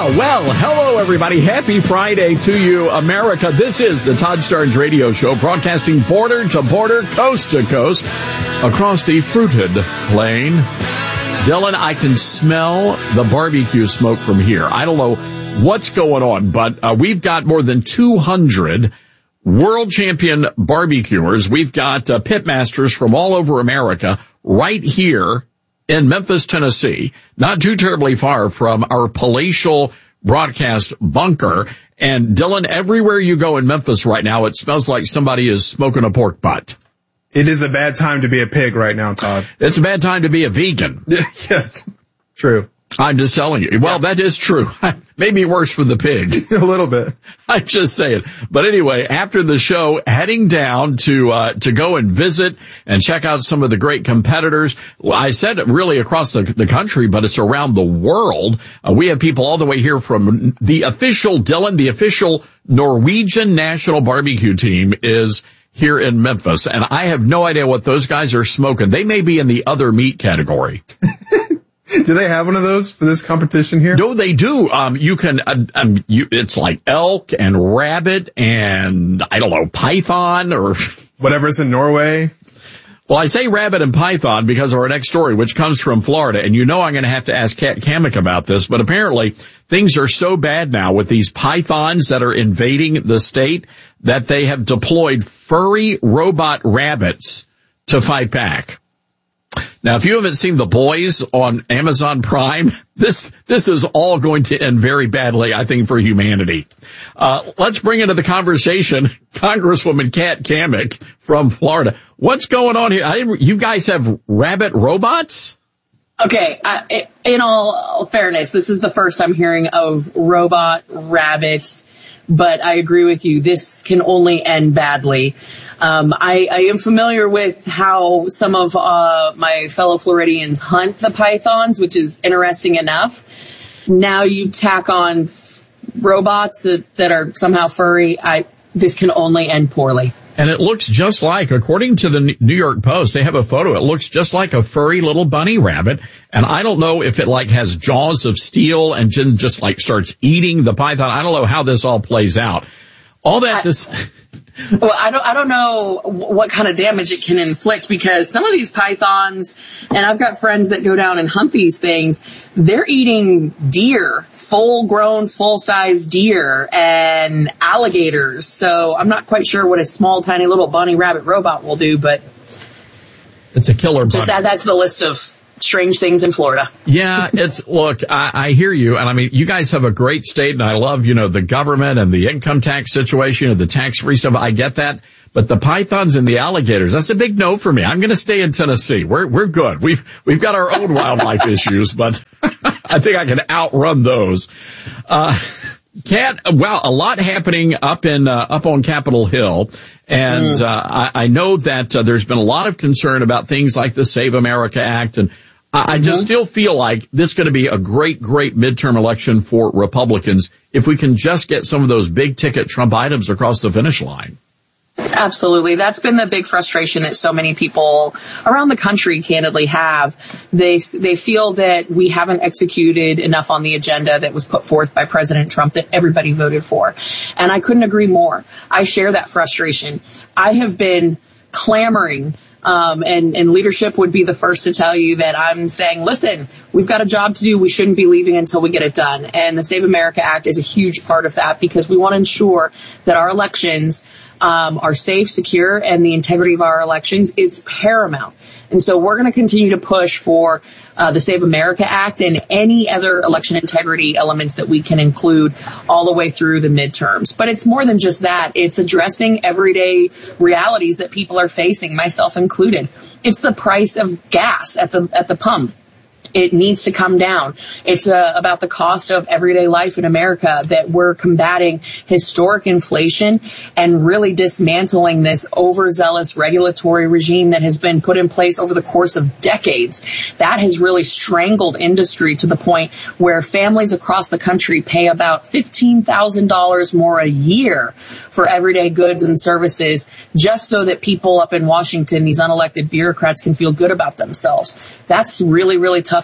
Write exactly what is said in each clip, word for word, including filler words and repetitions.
Yeah, well, hello, everybody. Happy Friday to you, America. This is the Todd Starnes Radio Show, broadcasting border to border, coast to coast, across the fruited plain. Dylan, I can smell the barbecue smoke from here. I don't know what's going on, but uh, we've got more than two hundred world champion barbecuers. We've got uh, pitmasters from all over America right here in Memphis, Tennessee, not too terribly far from our palatial broadcast bunker. And Dylan, everywhere you go in Memphis right now, it smells like somebody is smoking a pork butt. It is a bad time to be a pig right now, Todd. It's a bad time to be a vegan. Yes, true. I'm just telling you. Well, that is true. Maybe worse for the pig. A little bit. I'm just saying. But anyway, after the show, heading down to, uh, to go and visit and check out some of the great competitors. Well, I said it really across the, the country, but it's around the world. Uh, we have people all the way here from the official, Dylan, the official Norwegian national barbecue team is here in Memphis. And I have no idea what those guys are smoking. They may be in the other meat category. Do they have one of those for this competition here? No, they do. Um, you can, uh, um, you, it's like elk and rabbit and, I don't know, python or whatever's in Norway. Well, I say rabbit and python because of our next story, which comes from Florida. And you know I'm going to have to ask Kat Kamek about this, but apparently things are so bad now with these pythons that are invading the state that they have deployed furry robot rabbits to fight back. Now, if you haven't seen The Boys on Amazon Prime, this this is all going to end very badly, I think, for humanity. Uh, let's bring into the conversation Congresswoman Kat Kamek from Florida. What's going on here? I, you guys have rabbit robots? Okay, I, in all fairness, this is the first I'm hearing of robot rabbits, but I agree with you. This can only end badly. Um, I, I am familiar with how some of uh, my fellow Floridians hunt the pythons, which is interesting enough. Now you tack on robots that, that are somehow furry. I, this can only end poorly. And it looks just like, according to the New York Post, they have a photo. It looks just like a furry little bunny rabbit. And I don't know if it like has jaws of steel and just like starts eating the python. I don't know how this all plays out. All that this. Well, I don't, I don't know what kind of damage it can inflict because some of these pythons, and I've got friends that go down and hunt these things, they're eating deer, full grown, full size deer and alligators. So I'm not quite sure what a small, tiny little bunny rabbit robot will do, but it's a killer bunny. Just add that to the list of strange things in Florida. Yeah, it's, look, I, I hear you. And I mean, you guys have a great state and I love, you know, the government and the income tax situation and the tax-free stuff. I get that. But the pythons and the alligators, that's a big no for me. I'm going to stay in Tennessee. We're, we're good. We've, we've got our own wildlife issues, but I think I can outrun those. Uh, Kat, well, a lot happening up in, uh, up on Capitol Hill. And, mm. uh, I, I know that uh, there's been a lot of concern about things like the Save America Act. And I, I just mm-hmm. still feel like this is going to be a great, great midterm election for Republicans if we can just get some of those big ticket Trump items across the finish line. Absolutely. That's been the big frustration that so many people around the country candidly have. They, they feel that we haven't executed enough on the agenda that was put forth by President Trump that everybody voted for. And I couldn't agree more. I share that frustration. I have been clamoring Um, and, and leadership would be the first to tell you that I'm saying, listen, we've got a job to do. We shouldn't be leaving until we get it done. And the Save America Act is a huge part of that because we want to ensure that our elections um, are safe, secure, and the integrity of our elections is paramount. And so we're going to continue to push for uh, the Save America Act and any other election integrity elements that we can include all the way through the midterms. But it's more than just that. It's addressing everyday realities that people are facing, myself included. It's the price of gas at the at the pump. It needs to come down. It's uh, about the cost of everyday life in America, that we're combating historic inflation and really dismantling this overzealous regulatory regime that has been put in place over the course of decades. That has really strangled industry to the point where families across the country pay about fifteen thousand dollars more a year for everyday goods and services just so that people up in Washington, these unelected bureaucrats, can feel good about themselves. That's really, really tough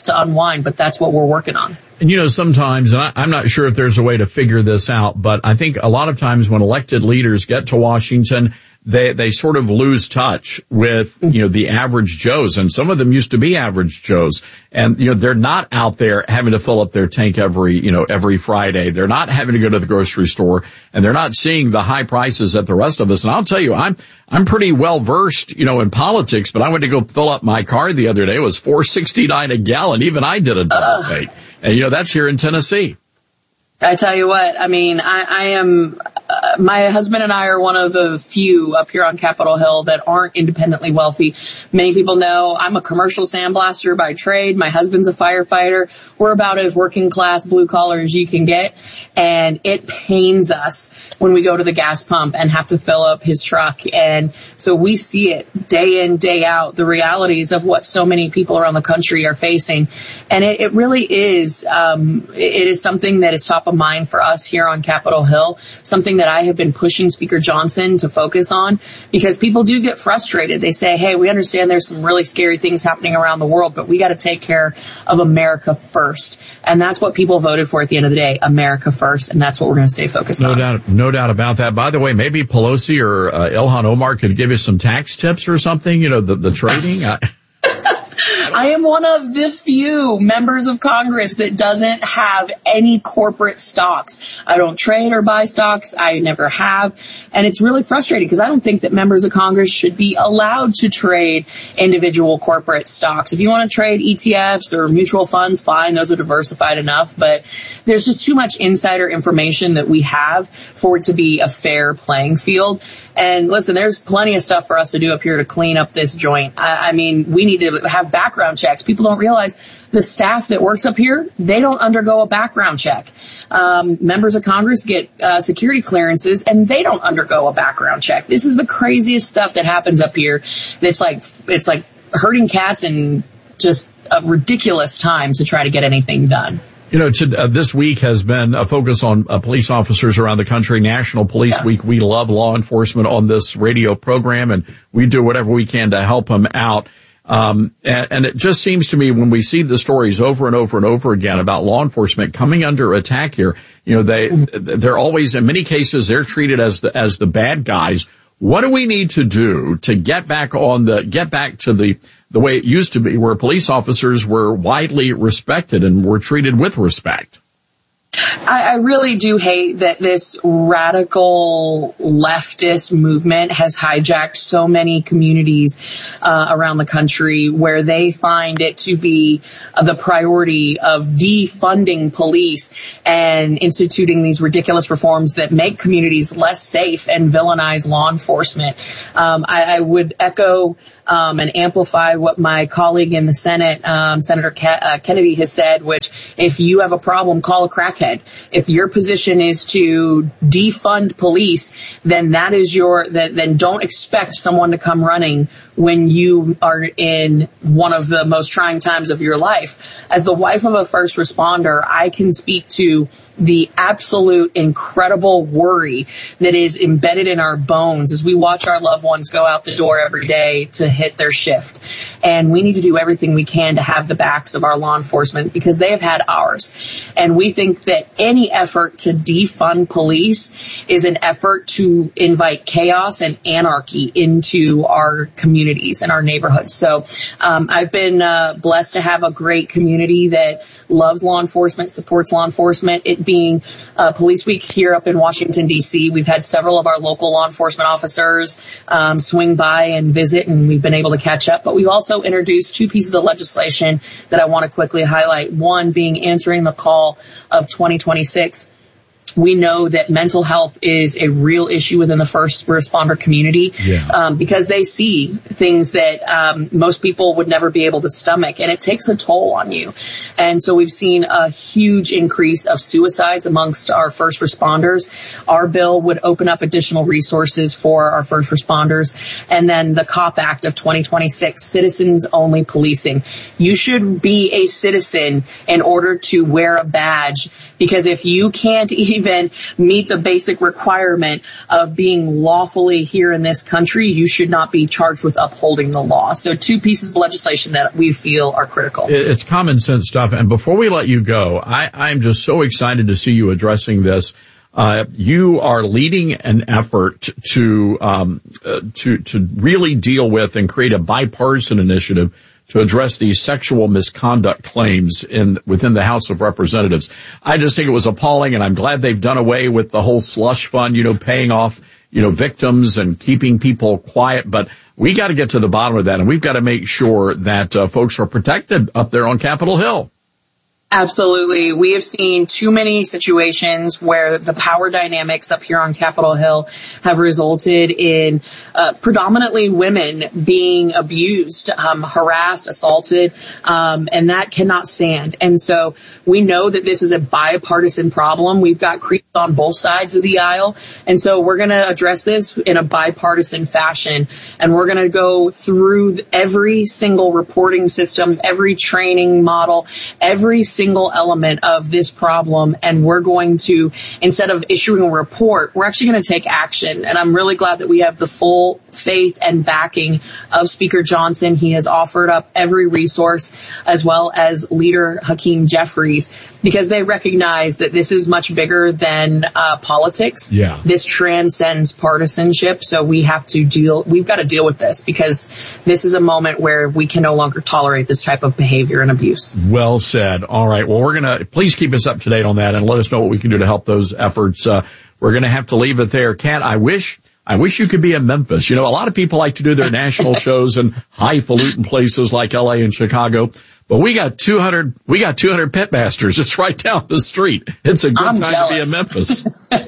tough to unwind, but that's what we're working on. And you know, sometimes, and I, I'm not sure if there's a way to figure this out, but I think a lot of times when elected leaders get to Washington, they, they sort of lose touch with, you know, the average Joes. And some of them used to be average Joes. And, you know, they're not out there having to fill up their tank every, you know, every Friday. They're not having to go to the grocery store, and they're not seeing the high prices that the rest of us. And I'll tell you, I'm, I'm pretty well versed, you know, in politics, but I went to go fill up my car the other day. It was four sixty-nine a gallon. Even I did a double take. And, you know, that's here in Tennessee. I tell you what, I mean, I, I am, uh, my husband and I are one of the few up here on Capitol Hill that aren't independently wealthy. Many people know I'm a commercial sandblaster by trade. My husband's a firefighter. We're about as working class blue collar as you can get. And it pains us when we go to the gas pump and have to fill up his truck. And so we see it day in, day out, the realities of what so many people around the country are facing. And it, it really is, um, it is something that is top of mind for us here on Capitol Hill, something that I have been pushing Speaker Johnson to focus on, because people do get frustrated. They say, hey, we understand there's some really scary things happening around the world, but we got to take care of America first. And that's what people voted for at the end of the day, America first. And that's what we're going to stay focused no on. No doubt, no doubt about that. By the way, maybe Pelosi or uh, Ilhan Omar could give you some tax tips or something, you know, the, the trading. I- I am one of the few members of Congress that doesn't have any corporate stocks. I don't trade or buy stocks. I never have. And it's really frustrating because I don't think that members of Congress should be allowed to trade individual corporate stocks. If you want to trade E T Fs or mutual funds, fine. Those are diversified enough. But there's just too much insider information that we have for it to be a fair playing field. And listen, there's plenty of stuff for us to do up here to clean up this joint. I, I mean, we need to have background checks. People don't realize the staff that works up here, they don't undergo a background check. Um, members of Congress get uh, security clearances, and they don't undergo a background check. This is the craziest stuff that happens up here. It's like it's like herding cats and just a ridiculous time to try to get anything done. You know, to, uh, this week has been a focus on uh, police officers around the country. National Police yeah. Week. We love law enforcement on this radio program, and we do whatever we can to help them out. Um, and, and it just seems to me when we see the stories over and over and over again about law enforcement coming under attack here, you know, they, they're always, in many cases, they're treated as the, as the bad guys. What do we need to do to get back on the, get back to the, the way it used to be, where police officers were widely respected and were treated with respect? I, I really do hate that this radical leftist movement has hijacked so many communities uh, around the country, where they find it to be uh, the priority of defunding police and instituting these ridiculous reforms that make communities less safe and villainize law enforcement. Um, I, I would echo Um, and amplify what my colleague in the Senate, um, Senator Ke- uh, Kennedy has said, which if you have a problem, call a crackhead. If your position is to defund police, then that is your, that, then don't expect someone to come running when you are in one of the most trying times of your life. As the wife of a first responder, I can speak to the absolute incredible worry that is embedded in our bones as we watch our loved ones go out the door every day to hit their shift. And we need to do everything we can to have the backs of our law enforcement, because they have had ours. And we think that any effort to defund police is an effort to invite chaos and anarchy into our communities and our neighborhoods. So um, I've been uh, blessed to have a great community that loves law enforcement, supports law enforcement. It being uh, Police Week here up in Washington, D C, we've had several of our local law enforcement officers um, swing by and visit, and we've been able to catch up. But we've also introduced two pieces of legislation that I want to quickly highlight. One being answering the call of twenty twenty-six. We know that mental health is a real issue within the first responder community, yeah. um, because they see things that um, most people would never be able to stomach, and it takes a toll on you. And so we've seen a huge increase of suicides amongst our first responders. Our bill would open up additional resources for our first responders. And then the COP Act of twenty twenty-six, citizens-only policing. You should be a citizen in order to wear a badge, because if you can't even even meet the basic requirement of being lawfully here in this country, you should not be charged with upholding the law. So two pieces of legislation that we feel are critical. It's common sense stuff. And before we let you go, I, I'm just so excited to see you addressing this. Uh, you are leading an effort to, um, uh, to, to really deal with and create a bipartisan initiative to address these sexual misconduct claims in, within the House of Representatives. I just think it was appalling, and I'm glad they've done away with the whole slush fund, you know, paying off, you know, victims and keeping people quiet. But we got to get to the bottom of that, and we've got to make sure that uh, folks are protected up there on Capitol Hill. Absolutely. We have seen too many situations where the power dynamics up here on Capitol Hill have resulted in uh, predominantly women being abused, um, harassed, assaulted, um, and that cannot stand. And so we know that this is a bipartisan problem. We've got creeps on both sides of the aisle. And so we're going to address this in a bipartisan fashion. And we're going to go through every single reporting system, every training model, every single single element of this problem, and we're going to, instead of issuing a report, we're actually going to take action. And I'm really glad that we have the full faith and backing of Speaker Johnson. He has offered up every resource, as well as Leader Hakeem Jeffries, because they recognize that this is much bigger than uh, politics. Yeah. This transcends partisanship, so we have to deal, we've got to deal with this, because this is a moment where we can no longer tolerate this type of behavior and abuse. Well said. All right. Well, we're going to, please keep us up to date on that and let us know what we can do to help those efforts. Uh, we're going to have to leave it there. Kat, I wish, I wish you could be in Memphis. You know, a lot of people like to do their national shows in highfalutin places like L A and Chicago, but we got two hundred, we got two hundred pitmasters. It's right down the street. It's a good I'm time jealous. to be in Memphis.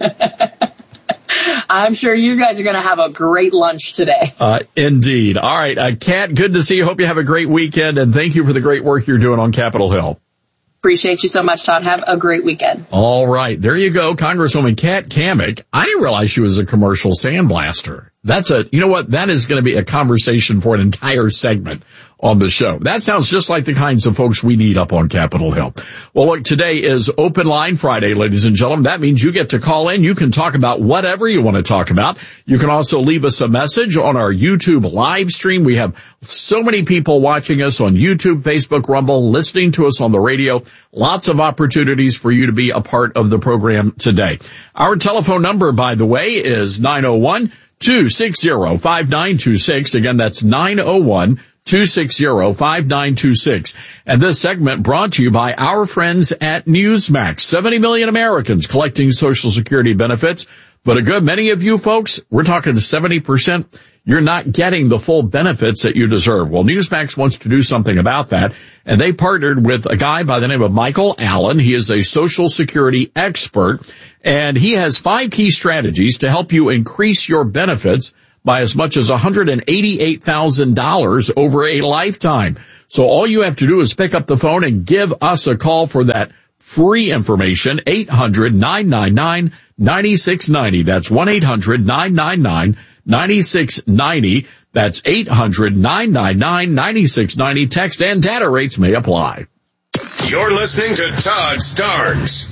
I'm sure you guys are going to have a great lunch today. Uh, indeed. All right. Uh, Kat, good to see you. Hope you have a great weekend, and thank you for the great work you're doing on Capitol Hill. Appreciate you so much, Todd. Have a great weekend. All right. There you go. Congresswoman Kat Cammack. I didn't realize she was a commercial sandblaster. That's a, you know what? That is going to be a conversation for an entire segment on the show. That sounds just like the kinds of folks we need up on Capitol Hill. Well, look, today is Open Line Friday, ladies and gentlemen. That means you get to call in. You can talk about whatever you want to talk about. You can also leave us a message on our YouTube live stream. We have so many people watching us on YouTube, Facebook, Rumble, listening to us on the radio. Lots of opportunities for you to be a part of the program today. Our telephone number, by the way, is nine oh one, two six zero, five nine two six. Again, that's nine oh one, two six zero, five nine two six. And this segment brought to you by our friends at Newsmax. seventy million Americans collecting Social Security benefits, but a good many of you folks, we're talking seventy percent, you're not getting the full benefits that you deserve. Well, Newsmax wants to do something about that, and they partnered with a guy by the name of Michael Allen. He is a Social Security expert, and he has five key strategies to help you increase your benefits by as much as one hundred eighty-eight thousand dollars over a lifetime. So all you have to do is pick up the phone and give us a call for that free information, eight hundred, nine nine nine, nine six nine zero. That's one eight hundred, nine nine nine, nine six nine zero. That's eight hundred, nine nine nine, nine six nine zero. Text and data rates may apply. You're listening to Todd Starnes.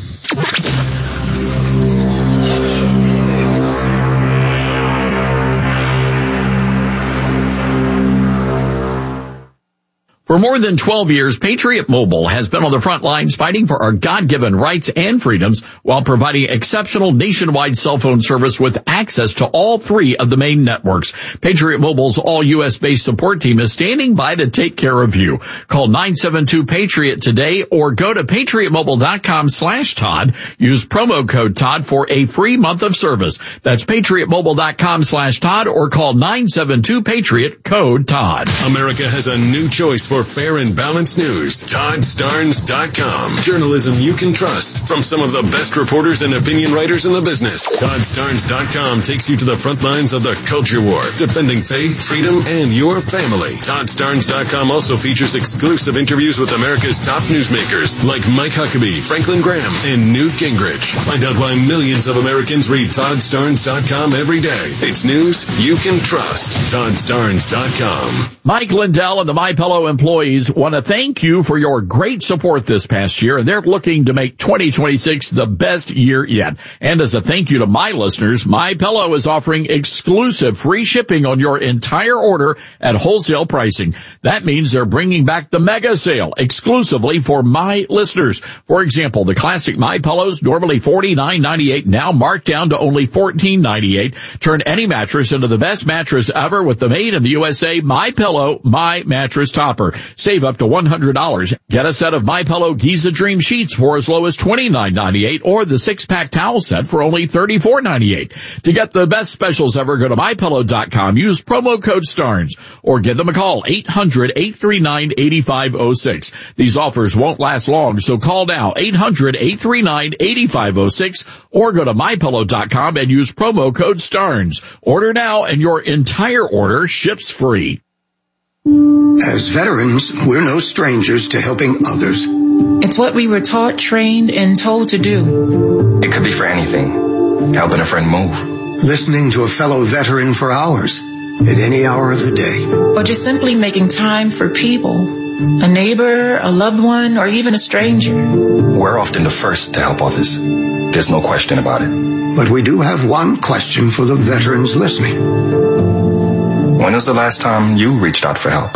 For more than twelve years, Patriot Mobile has been on the front lines fighting for our God-given rights and freedoms while providing exceptional nationwide cell phone service with access to all three of the main networks. Patriot Mobile's all-U S based support team is standing by to take care of you. Call nine seven two, PATRIOT today or go to patriot mobile dot com slash Todd. Use promo code Todd for a free month of service. That's patriot mobile dot com slash Todd or call nine seven two, PATRIOT, code Todd. America has a new choice for fair and balanced news. Todd Starnes dot com. Journalism you can trust from some of the best reporters and opinion writers in the business. Todd Starnes dot com takes you to the front lines of the culture war, defending faith, freedom, and your family. Todd Starnes dot com also features exclusive interviews with America's top newsmakers like Mike Huckabee, Franklin Graham, and Newt Gingrich. Find out why millions of Americans read Todd Starnes dot com every day. It's news you can trust. Todd Starnes dot com. Mike Lindell and the MyPillow employee employees want to thank you for your great support this past year, and they're looking to make twenty twenty-six the best year yet. And as a thank you to my listeners, MyPillow is offering exclusive free shipping on your entire order at wholesale pricing. That means they're bringing back the mega sale exclusively for my listeners. For example, the classic MyPillows, normally forty-nine ninety-eight, now marked down to only fourteen ninety-eight. Turn any mattress into the best mattress ever with the made in the U S A MyPillow My Mattress Topper. Save up to one hundred dollars. Get a set of MyPillow Giza Dream Sheets for as low as twenty-nine ninety-eight, or the six-pack towel set for only thirty-four ninety-eight. To get the best specials ever, go to my pillow dot com. Use promo code STARNS or give them a call, eight hundred, eight three nine, eight five zero six. These offers won't last long, so call now, eight hundred, eight three nine, eight five zero six, or go to my pillow dot com and use promo code STARNS. Order now and your entire order ships free. As veterans, we're no strangers to helping others. It's what we were taught, trained, and told to do. It could be for anything. Helping a friend move. Listening to a fellow veteran for hours, at any hour of the day. Or just simply making time for people. A neighbor, a loved one, or even a stranger. We're often the first to help others. There's no question about it. But we do have one question for the veterans listening. When was the last time you reached out for help?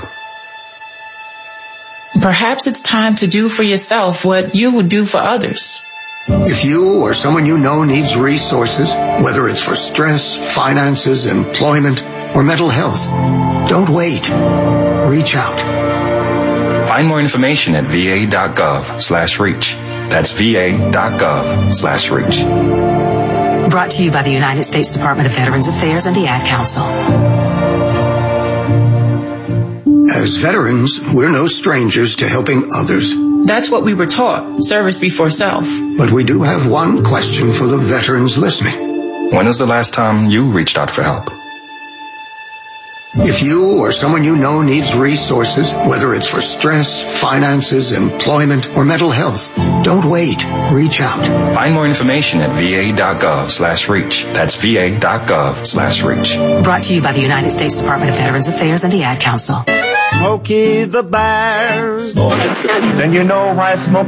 Perhaps it's time to do for yourself what you would do for others. If you or someone you know needs resources, whether it's for stress, finances, employment, or mental health, don't wait. Reach out. Find more information at va.gov slash reach. That's va.gov slash reach. Brought to you by the United States Department of Veterans Affairs and the Ad Council. As veterans, we're no strangers to helping others. That's what we were taught, service before self. But we do have one question for the veterans listening. When was the last time you reached out for help? If you or someone you know needs resources, whether it's for stress, finances, employment, or mental health, don't wait. Reach out. Find more information at va.gov slash reach. That's va.gov slash reach. Brought to you by the United States Department of Veterans Affairs and the Ad Council. Smokey the Bear. Then you know why Smokey